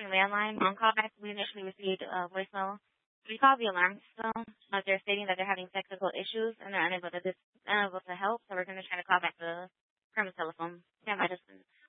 using landline. On callbacks, we initially received a voicemail. We called the alarm system. They're stating that they're having technical issues and they're unable to help. So we're going to try to call back the premise telephone. Yeah, my husband.